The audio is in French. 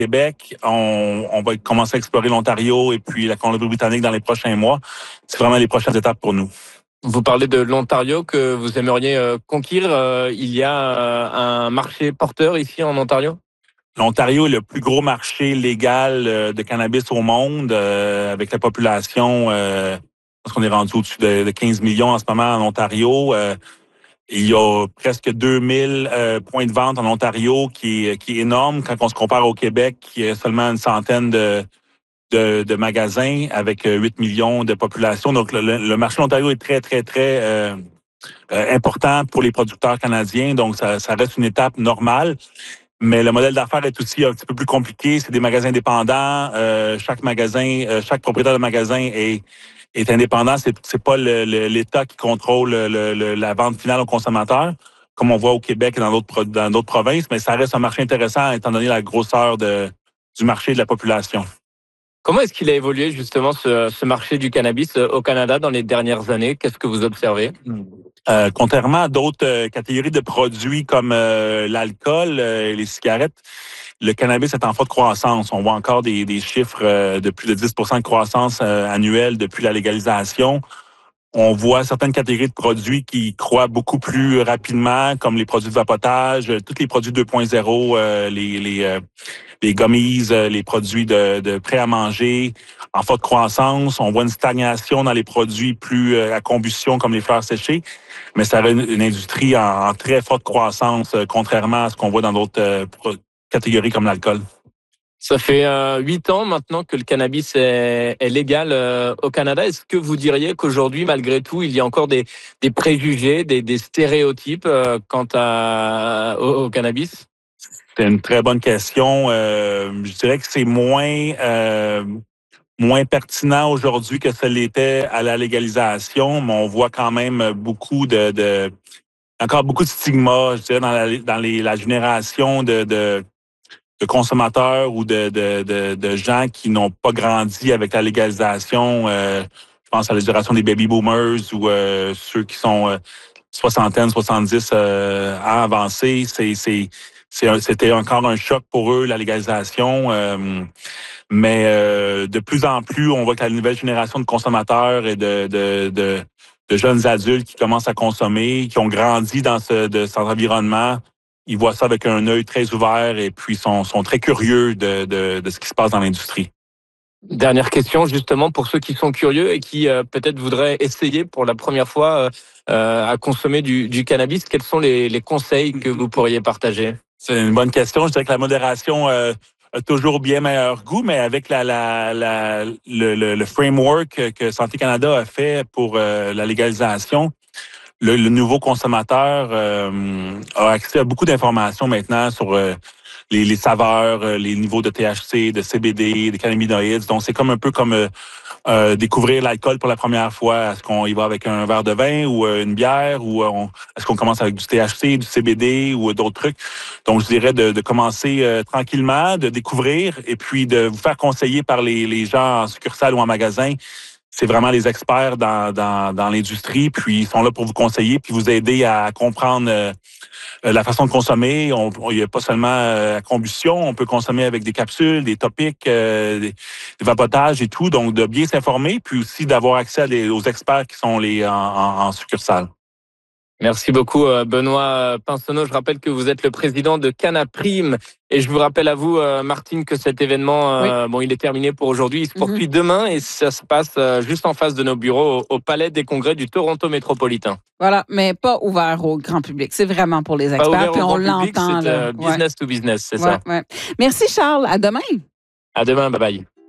Québec. On va commencer à explorer l'Ontario et puis la Colombie-Britannique dans les prochains mois. C'est vraiment les prochaines étapes pour nous. Vous parlez de l'Ontario que vous aimeriez conquérir. Il y a un marché porteur ici en Ontario? L'Ontario est le plus gros marché légal de cannabis au monde, avec la population, je pense qu'on est rendu au-dessus de 15 millions en ce moment en Ontario. Il y a presque 2000 points de vente en Ontario, qui est énorme quand on se compare au Québec, qui est seulement une centaine de magasins avec 8 millions de population. Donc, le marché de l'Ontario est très important pour les producteurs canadiens. Donc, ça reste une étape normale. Mais le modèle d'affaires est aussi un petit peu plus compliqué. C'est des magasins dépendants. Chaque propriétaire de magasin est indépendant. C'est pas l'État qui contrôle la vente finale aux consommateurs, comme on voit au Québec et dans d'autres provinces. Mais ça reste un marché intéressant étant donné la grosseur du marché et de la population. Comment est-ce qu'il a évolué justement ce marché du cannabis au Canada dans les dernières années? Qu'est-ce que vous observez? Contrairement à d'autres catégories de produits comme l'alcool et les cigarettes, le cannabis est en forte croissance. On voit encore des chiffres de plus de 10% de croissance annuelle depuis la légalisation. On voit certaines catégories de produits qui croient beaucoup plus rapidement, comme les produits de vapotage, tous les produits 2.0, les gummies, les produits de prêt à manger, en forte croissance. On voit une stagnation dans les produits plus à combustion, comme les fleurs séchées, mais ça reste une industrie en très forte croissance, contrairement à ce qu'on voit dans d'autres catégories comme l'alcool. Ça fait 8 ans maintenant que le cannabis est légal au Canada. Est-ce que vous diriez qu'aujourd'hui, malgré tout, il y a encore des préjugés, des stéréotypes quant au cannabis? C'est une très bonne question. Je dirais que c'est moins pertinent aujourd'hui que ce l'était à la légalisation, mais on voit quand même encore beaucoup de stigmas, je dirais, dans la génération de consommateurs ou de gens qui n'ont pas grandi avec la légalisation. Je pense à la génération des baby boomers ou ceux qui sont soixantaine, 70 ans avancés. C'était encore un choc pour eux, la légalisation. Mais de plus en plus, on voit que la nouvelle génération de consommateurs et de jeunes adultes qui commencent à consommer, qui ont grandi dans cet environnement, ils voient ça avec un œil très ouvert et puis sont très curieux de ce qui se passe dans l'industrie. Dernière question, justement, pour ceux qui sont curieux et qui peut-être voudraient essayer pour la première fois à consommer du cannabis, quels sont les conseils que vous pourriez partager? C'est une bonne question. Je dirais que la modération a toujours bien meilleur goût, mais avec le framework que Santé Canada a fait pour la légalisation, le nouveau consommateur a accès à beaucoup d'informations maintenant sur les saveurs, les niveaux de THC, de CBD, de cannabinoïdes. Donc, c'est comme un peu comme découvrir l'alcool pour la première fois. Est-ce qu'on y va avec un verre de vin ou une bière ou est-ce qu'on commence avec du THC, du CBD ou d'autres trucs? Donc, je dirais de commencer tranquillement, de découvrir et puis de vous faire conseiller par les gens en succursale ou en magasin. C'est vraiment les experts dans l'industrie, puis ils sont là pour vous conseiller, puis vous aider à comprendre la façon de consommer. Il n'y a pas seulement la combustion, on peut consommer avec des capsules, des topiques, des vapotages et tout. Donc, de bien s'informer, puis aussi d'avoir accès aux experts qui sont en succursale. Merci beaucoup, Benoît Pinsonneau. Je rappelle que vous êtes le président de Cannaprime. Et je vous rappelle à vous, Martine, que cet événement, il est terminé pour aujourd'hui. Il se poursuit demain et ça se passe juste en face de nos bureaux au Palais des Congrès du Toronto métropolitain. Voilà, mais pas ouvert au grand public. C'est vraiment pour les experts. Puis on l'entend. C'est business to business, c'est ça. Ouais. Merci, Charles. À demain. À demain. Bye bye.